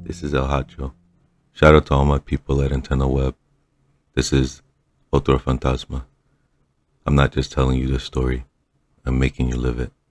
This is El Hacho. Shout out to all my people at Antenna Web. This is Otro Fantasma. I'm not just telling you this story, I'm making you live it.